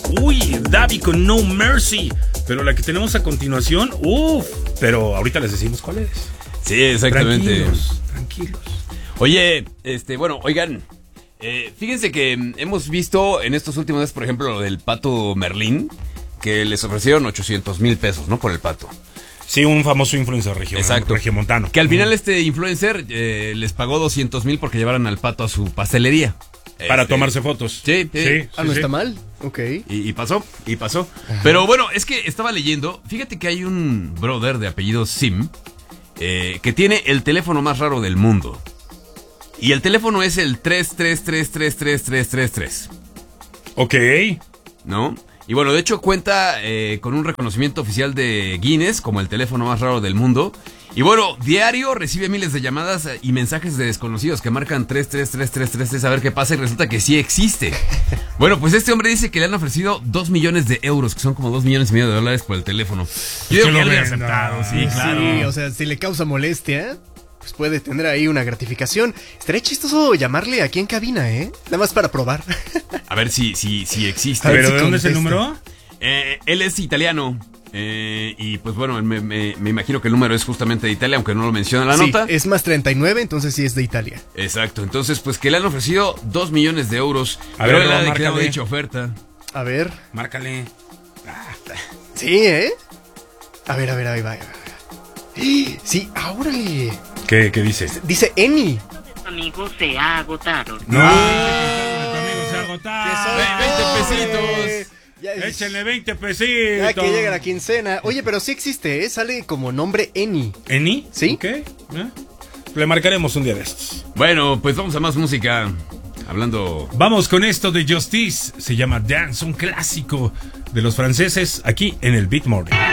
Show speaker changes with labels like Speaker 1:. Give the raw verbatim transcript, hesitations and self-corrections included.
Speaker 1: Uy, Davi con No Mercy. Pero la que tenemos a continuación, uff, pero ahorita les decimos cuál es.
Speaker 2: Sí, exactamente.
Speaker 1: Tranquilos, tranquilos.
Speaker 2: Oye, este, bueno, oigan, eh, fíjense que hemos visto en estos últimos días, por ejemplo, lo del pato Merlín, que les ofrecieron ochocientos mil pesos, ¿no? Por el pato.
Speaker 1: Sí, un famoso influencer regio,
Speaker 2: Exacto.
Speaker 1: regiomontano.
Speaker 2: Que al final este influencer eh, les pagó doscientos mil porque llevaran al pato a su pastelería.
Speaker 1: Para
Speaker 2: Este,
Speaker 1: tomarse fotos.
Speaker 2: Sí, sí.
Speaker 1: sí
Speaker 3: Ah, no
Speaker 1: sí.
Speaker 3: está mal. Ok.
Speaker 2: Y, y pasó, y pasó. Pero bueno, es que estaba leyendo, fíjate que hay un brother de apellido Sim eh, que tiene el teléfono más raro del mundo. Y el teléfono es el tres tres tres tres tres tres tres tres.
Speaker 1: Ok.
Speaker 2: ¿No? Y bueno, de hecho cuenta eh, con un reconocimiento oficial de Guinness como el teléfono más raro del mundo. Y bueno, diario recibe miles de llamadas y mensajes de desconocidos que marcan tres tres tres tres tres tres a ver qué pasa y resulta que sí existe. Bueno, pues este hombre dice que le han ofrecido dos millones de euros, que son como dos millones y medio de dólares por el teléfono. Yo digo
Speaker 1: que
Speaker 2: que ya
Speaker 1: lo
Speaker 2: lo he
Speaker 1: venda.
Speaker 2: aceptado, sí,
Speaker 1: Sí,
Speaker 2: claro.
Speaker 3: Sí, o sea, si le causa molestia, pues puede tener ahí una gratificación. Estaría chistoso llamarle aquí en cabina, ¿eh? Nada más para probar.
Speaker 2: A ver si, si, si existe.
Speaker 3: A ver
Speaker 1: ¿Pero
Speaker 3: si
Speaker 1: de dónde es el
Speaker 3: contesta.
Speaker 1: número?
Speaker 2: Eh, él es italiano. Eh, y pues bueno, me, me, me imagino que el número es justamente de Italia, aunque no lo menciona en la
Speaker 3: Sí,
Speaker 2: nota.
Speaker 3: es más treinta y nueve, entonces sí es de Italia.
Speaker 2: Exacto, entonces pues que le han ofrecido dos millones de euros.
Speaker 1: A
Speaker 2: pero
Speaker 1: ver,
Speaker 2: él ha
Speaker 1: Ron,
Speaker 2: declarado
Speaker 1: márcale.
Speaker 2: dicha oferta.
Speaker 3: A ver.
Speaker 1: Márcale.
Speaker 3: Sí, ¿eh? A ver, a ver, ahí va. Ahí va, ahí va. Sí, órale.
Speaker 1: ¿Qué, qué dice?
Speaker 3: Dice Eni.
Speaker 4: Amigo se ha agotado.
Speaker 1: No.
Speaker 3: Que
Speaker 1: Se
Speaker 3: soy
Speaker 1: agotado.
Speaker 2: veinte
Speaker 3: pobre.
Speaker 2: pesitos.
Speaker 3: Ya,
Speaker 1: Échenle veinte
Speaker 3: ya
Speaker 1: pesitos.
Speaker 3: que llega la quincena. Oye, pero sí existe, ¿eh? Sale como nombre Eni.
Speaker 1: ¿Eni?
Speaker 3: Sí.
Speaker 1: Ok. ¿Eh? Le marcaremos un día de estos.
Speaker 2: Bueno, pues vamos a más música. Hablando...
Speaker 1: Vamos con esto de Justice. Se llama Dance, un clásico de los franceses aquí en el Beat Morning.